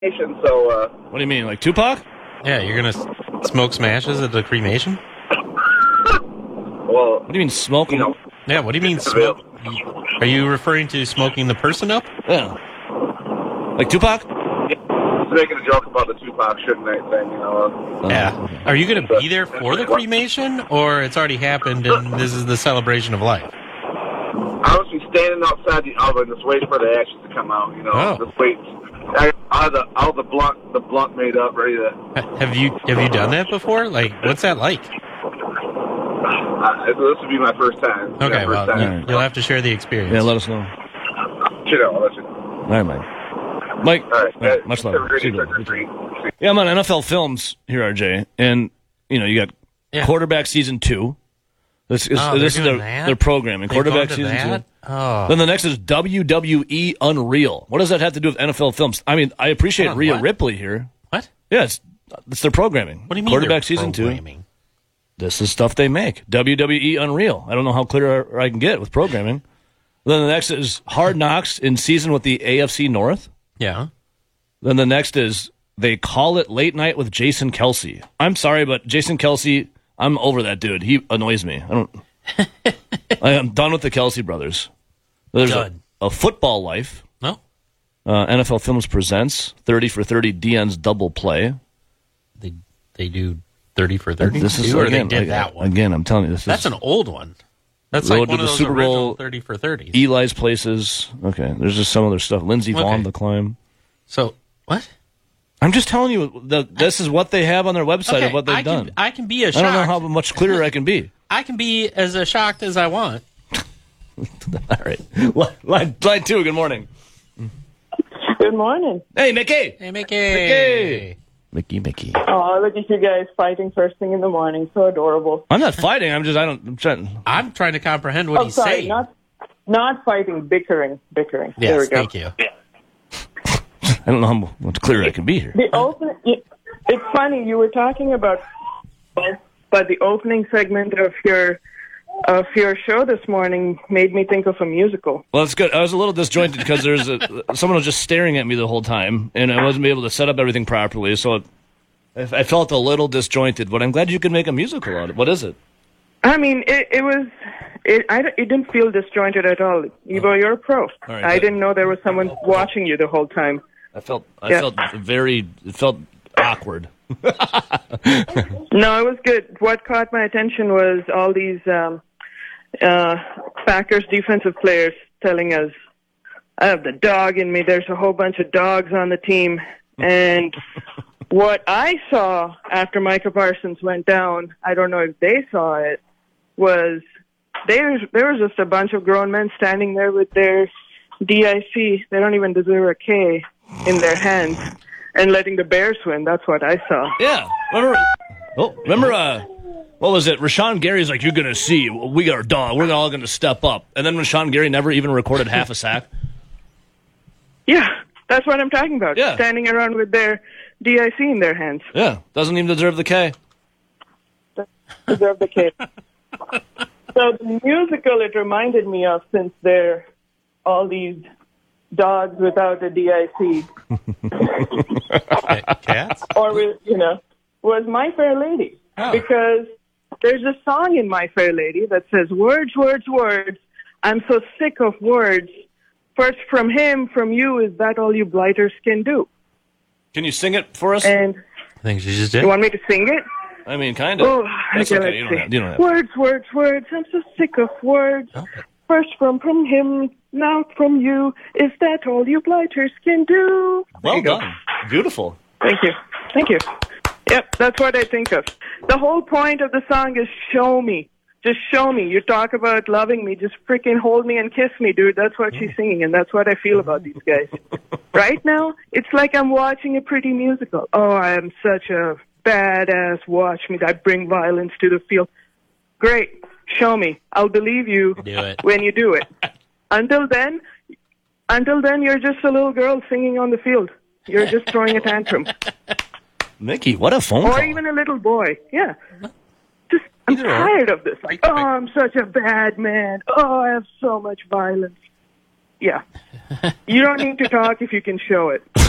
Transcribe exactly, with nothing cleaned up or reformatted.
So, uh, what do you mean, like Tupac? Yeah, you're gonna s- smoke smashes at the cremation? well, What do you mean smoke? you know, Yeah, what do you mean smoke? Are you referring to smoking the person up? Yeah. Like Tupac? I was making a joke about the Tupac shouldn't I thing, you know. Uh, Yeah. Are you gonna be there for the cremation, or it's already happened and this is the celebration of life? I was just standing outside the oven, just waiting for the ashes to come out, you know. Oh. Just waiting. I I had the all the blunt the blunt made up, ready to. Ha- Have you have you done that before? Like, what's that like? Uh, this would be my first time. Okay, My first well, time. you, you'll have to share the experience. Yeah, let us know. You know, I'll let you know. All right, Mike. Mike, All right, yeah, uh, much have a love. great See you day, later. Treat. Yeah, I'm on N F L Films here, R J, and you know you got Yeah. quarterback season two. This is, Oh, this they're is their, doing that? their programming. They've Quarterback gone to season that? two. Oh. Then the next is W W E Unreal. What does that have to do with N F L Films? I mean, I appreciate Hold on, Rhea what? Ripley here. What? Yeah, it's, it's their programming. What do you mean? Quarterback they're season two. programming? This is stuff they make. W W E Unreal. I don't know how clear I can get with programming. Then the next is Hard Knocks in season with the A F C North. Yeah. Then the next is They Call It Late Night with Jason Kelsey. I'm sorry, but Jason Kelsey, I'm over that dude. He annoys me. I don't. I am done with the Kelsey brothers. There's a, Done. a Football Life. No. Uh, N F L Films presents thirty for thirty D N's Double Play. They they do thirty for thirty. This is or again, they did like, that one. again. I'm telling you, this That's is an old one. That's Road like to one the of those Super original Bowl. thirty for thirties. Eli's Places. Okay, there's just some other stuff. Lindsey Vaughn, Okay. The Climb. So what? I'm just telling you, the, this is what they have on their website Okay, of what they've I can, done. I can be as I shocked. don't know how much clearer I can be. I can be as uh, shocked as I want. All right. Line, line, line two, good morning. Good morning. Hey, Mickey. Hey, Mickey. Mickey. Mickey, Mickey. Oh, look at you guys fighting first thing in the morning. So adorable. I'm not fighting. I'm just, I don't, I'm trying. I'm trying to comprehend what Oh, he's sorry, saying. not not fighting, bickering, bickering. yes, there we go. thank you. I don't know how much clearer I can be here. The open. It's funny you were talking about, but the opening segment of your of your show this morning made me think of a musical. Well, it's good. I was a little disjointed because there's a, someone was just staring at me the whole time, and I wasn't able to set up everything properly, so it, I I felt a little disjointed. But I'm glad you could make a musical out of it. What is it? I mean, it, it was. It, I, it didn't feel disjointed at all. Evo, you're a pro. right, I good. didn't know there was someone watching you the whole time. I felt I Yeah. felt very it felt awkward. No, it was good. What caught my attention was all these um, uh, Packers defensive players telling us, I have the dog in me. There's a whole bunch of dogs on the team. And what I saw after Micah Parsons went down, I don't know if they saw it, was there, there was just a bunch of grown men standing there with their D I C. They don't even deserve a K in their hands. And letting the Bears win. That's what I saw. Yeah. Remember? Oh, remember? Uh, what was it? Rashawn Gary's like, you're gonna see. We got our dog. We're all gonna step up. And then Rashawn Gary never even recorded half a sack. Yeah, that's what I'm talking about. Yeah. Standing around with their D I C in their hands. Yeah. Doesn't even deserve the K. Deserve the K. So the musical it reminded me of, since they're all these dogs without a D I C, Cats? or with, you know, was My Fair Lady. Oh. Because there's a song in My Fair Lady that says, words, words, words, I'm so sick of words. First from him, from you, is that all you blighters can do? Can you sing it for us? And I think she just did. you want me to sing it? I mean, kind of. Oh, That's okay, okay. let's You don't see. have, you don't have. Words, words, words, I'm so sick of words. Okay. First from from him, now from you. Is that all you blighters can do? There Well you go. done. Beautiful. Thank you. Thank you. Yep, that's what I think of. The whole point of the song is show me. Just show me. You talk about loving me. Just freaking hold me and kiss me, dude. That's what she's singing, and that's what I feel about these guys. Right now, it's like I'm watching a pretty musical. Oh, I am such a badass. Watch me. I bring violence to the field. Great. Show me. I'll believe you Do it. when you do it. Until then, until then, you're just a little girl singing on the field. You're just throwing a tantrum. Mickey, what a phone Or call. even a little boy. Yeah. Just, I'm Either or. tired of this. Like, oh, I'm such a bad man. Oh, I have so much violence. Yeah. You don't need to talk if you can show it.